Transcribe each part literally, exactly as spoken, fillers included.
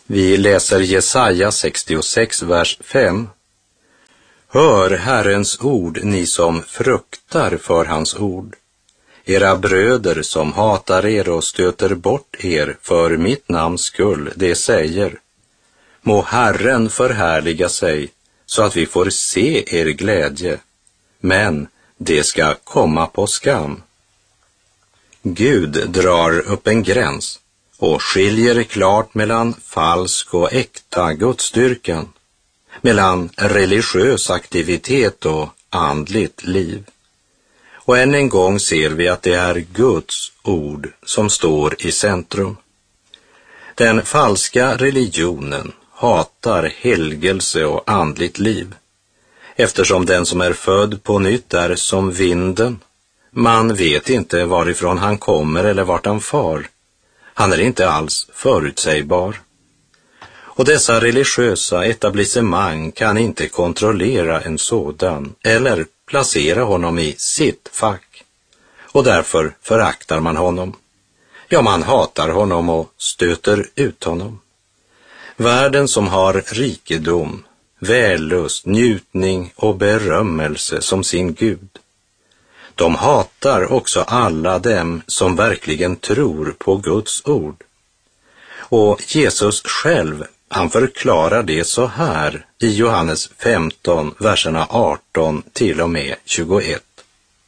Vi läser Jesaja sextiosex, vers fem. Hör Herrens ord, ni som fruktar för hans ord. Era bröder som hatar er och stöter bort er för mitt namns skull, det säger: må Herren förhärliga sig så att vi får se er glädje, men det ska komma på skam. Gud drar upp en gräns och skiljer klart mellan falsk och äkta gudsdyrkan, mellan religiös aktivitet och andligt liv. Och än en gång ser vi att det är Guds ord som står i centrum. Den falska religionen hatar helgelse och andligt liv, eftersom den som är född på nytt är som vinden. Man vet inte varifrån han kommer eller vart han far. Han är inte alls förutsägbar. Och dessa religiösa etablissemang kan inte kontrollera en sådan eller placera honom i sitt fack. Och därför föraktar man honom. Ja, man hatar honom och stöter ut honom. Världen som har rikedom, vällust, njutning och berömmelse som sin Gud. De hatar också alla dem som verkligen tror på Guds ord. Och Jesus själv, han förklarar det så här i Johannes femton, verserna arton till och med tjugoett.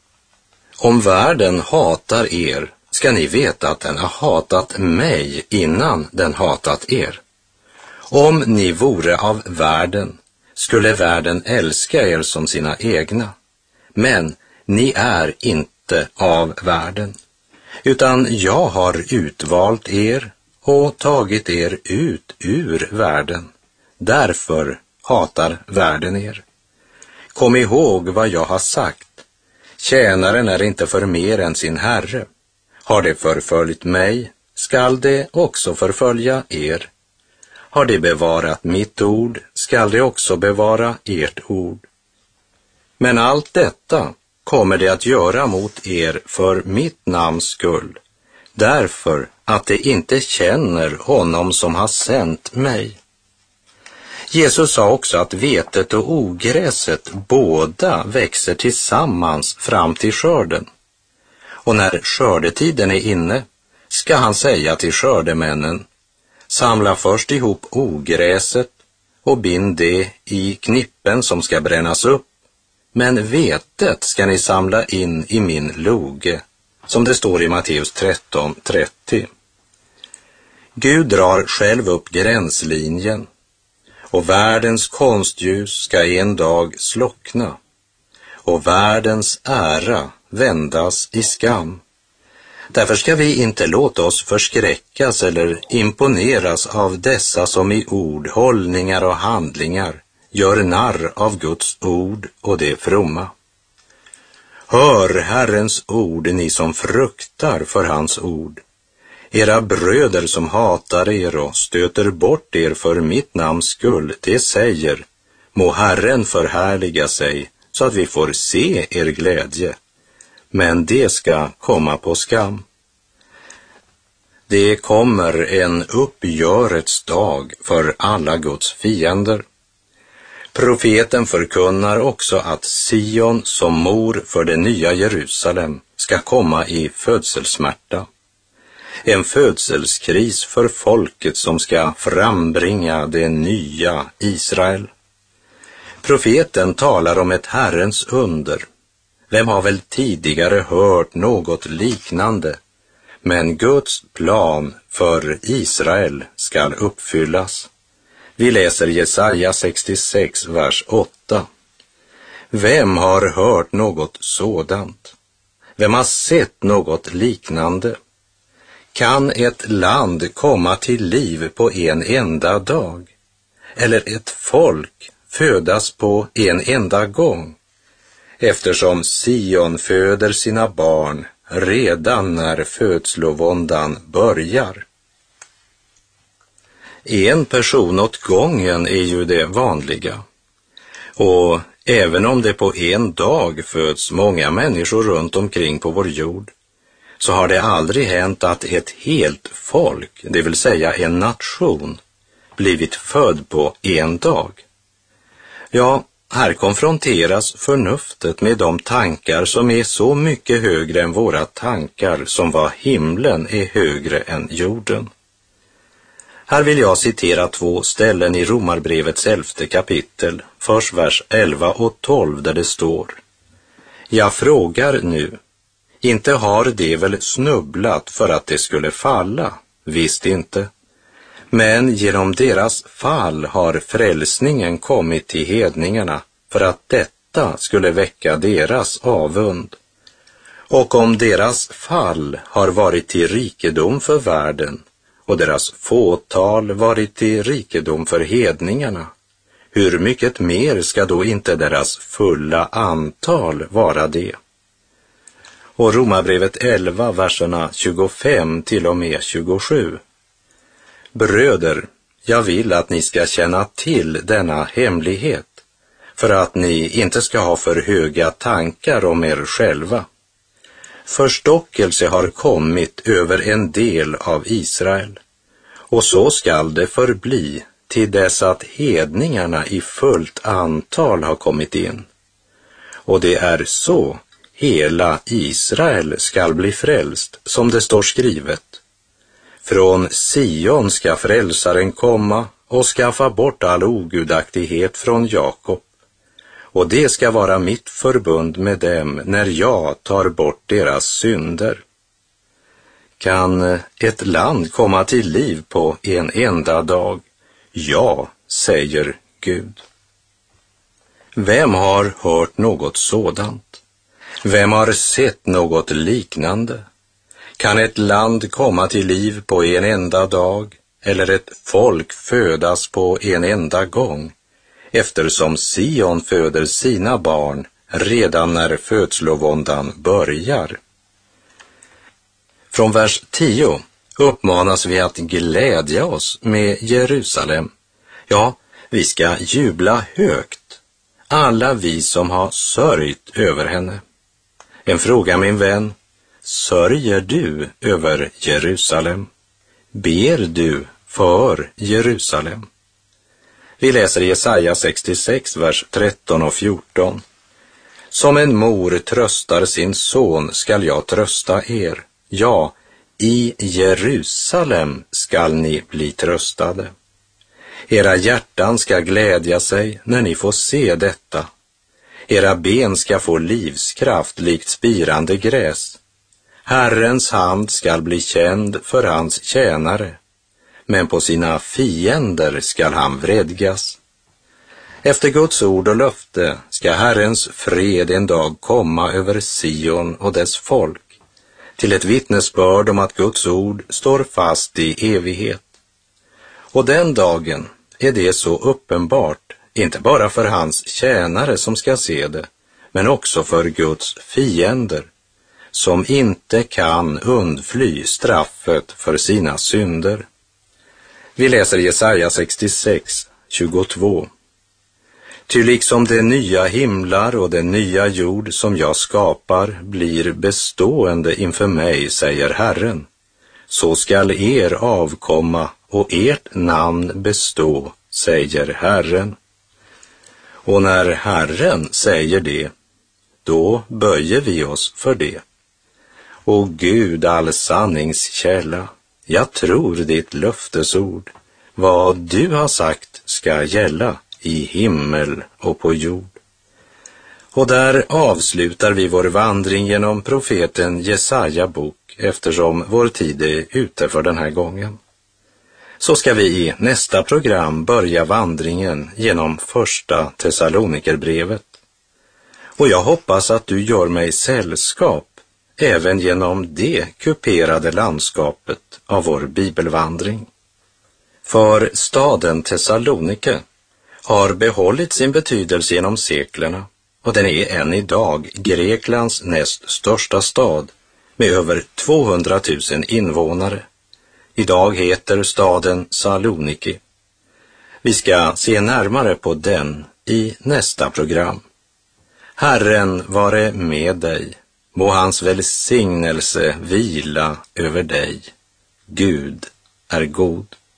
Om världen hatar er, ska ni veta att den har hatat mig innan den hatat er. Om ni vore av världen, skulle världen älska er som sina egna. Men ni är inte av världen, utan jag har utvalt er och tagit er ut ur världen. Därför hatar världen er. Kom ihåg vad jag har sagt. Tjänaren är inte för mer än sin herre. Har det förföljt mig, skall det också förfölja er. Har det bevarat mitt ord, skall det också bevara ert ord. Men allt detta kommer det att göra mot er för mitt namns skull, därför att de inte känner honom som har sänt mig. Jesus sa också att vetet och ogräset båda växer tillsammans fram till skörden. Och när skördetiden är inne ska han säga till skördemännen: samla först ihop ogräset och bind det i knippen som ska brännas upp, men vetet ska ni samla in i min loge, som det står i Matteus tretton trettio. Gud drar själv upp gränslinjen, och världens konstljus ska en dag slockna, och världens ära vändas i skam. Därför ska vi inte låta oss förskräckas eller imponeras av dessa som i ord, hållningar och handlingar gör narr av Guds ord och det fromma. Hör Herrens ord, ni som fruktar för hans ord. Era bröder som hatar er och stöter bort er för mitt namns skull, det säger: må Herren förhärliga sig så att vi får se er glädje. Men det ska komma på skam. Det kommer en uppgörets dag för alla Guds fiender. Profeten förkunnar också att Sion som mor för det nya Jerusalem ska komma i födselsmärta. En födselskris för folket som ska frambringa det nya Israel. Profeten talar om ett Herrens under. Vem har väl tidigare hört något liknande? Men Guds plan för Israel ska uppfyllas. Vi läser Jesaja sextiosex, vers åtta. Vem har hört något sådant? Vem har sett något liknande? Kan ett land komma till liv på en enda dag? Eller ett folk födas på en enda gång? Eftersom Sion föder sina barn redan när födslovåndan börjar. En person åt gången är ju det vanliga. Och även om det på en dag föds många människor runt omkring på vår jord, så har det aldrig hänt att ett helt folk, det vill säga en nation, blivit född på en dag. Ja, här konfronteras förnuftet med de tankar som är så mycket högre än våra tankar, som vad himlen är högre än jorden. Här vill jag citera två ställen i Romarbrevets elfte kapitel, först vers elva och tolv, där det står: Jag frågar nu, inte har det väl snubblat för att det skulle falla? Visst inte. Men genom deras fall har frälsningen kommit till hedningarna, för att detta skulle väcka deras avund. Och om deras fall har varit till rikedom för världen, och deras fåtal varit till rikedom för hedningarna, hur mycket mer ska då inte deras fulla antal vara det? Och Romarbrevet elva, verserna tjugofem till och med tjugosju. Bröder, jag vill att ni ska känna till denna hemlighet, för att ni inte ska ha för höga tankar om er själva. Förstockelse har kommit över en del av Israel, och så skall det förbli till dess att hedningarna i fullt antal har kommit in. Och det är så hela Israel skall bli frälst, som det står skrivet. Från Sion ska frälsaren komma och skaffa bort all ogudaktighet från Jakob. Och det ska vara mitt förbund med dem när jag tar bort deras synder. Kan ett land komma till liv på en enda dag? Ja, säger Gud. Vem har hört något sådant? Vem har sett något liknande? Kan ett land komma till liv på en enda dag, eller ett folk födas på en enda gång, eftersom Sion föder sina barn redan när födslovåndan börjar? Från vers tio uppmanas vi att glädja oss med Jerusalem. Ja, vi ska jubla högt, alla vi som har sörjt över henne. En fråga, min vän: sörjer du över Jerusalem? Ber du för Jerusalem? Vi läser Jesaja sextiosex, vers tretton och fjorton. Som en mor tröstar sin son skall jag trösta er. Ja, i Jerusalem skall ni bli tröstade. Era hjärtan ska glädja sig när ni får se detta. Era ben ska få livskraft likt spirande gräs. Herrens hand skall bli känd för hans tjänare, men på sina fiender skall han vredgas. Efter Guds ord och löfte ska Herrens fred en dag komma över Sion och dess folk, till ett vittnesbörd om att Guds ord står fast i evighet. Och den dagen är det så uppenbart, inte bara för hans tjänare som ska se det, men också för Guds fiender, som inte kan undfly straffet för sina synder. Vi läser Jesaja sextiosex, tjugotvå. Ty liksom de nya himlar och den nya jord som jag skapar blir bestående inför mig, säger Herren, så skall er avkomma och ert namn bestå, säger Herren. Och när Herren säger det, då böjer vi oss för det. O Gud, all sanningskälla, jag tror ditt löftesord. Vad du har sagt ska gälla i himmel och på jord. Och där avslutar vi vår vandring genom profeten Jesaja bok, eftersom vår tid är ute för den här gången. Så ska vi i nästa program börja vandringen genom första Thessalonikerbrevet. Och jag hoppas att du gör mig sällskap även genom det kuperade landskapet av vår bibelvandring. För staden Thessalonike har behållit sin betydelse genom seklerna, och den är än idag Greklands näst största stad med över tvåhundratusen invånare. Idag heter staden Saloniki. Vi ska se närmare på den i nästa program. Herren vare med dig, må hans välsignelse vila över dig. Gud är god.